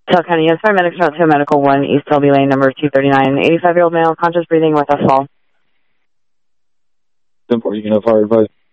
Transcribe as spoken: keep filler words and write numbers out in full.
Tell County, yes, paramedics route to medical one, East Selby Lane, number two thirty-nine, eighty-five-year-old male, conscious breathing with us all. ten four, you can have fire advice.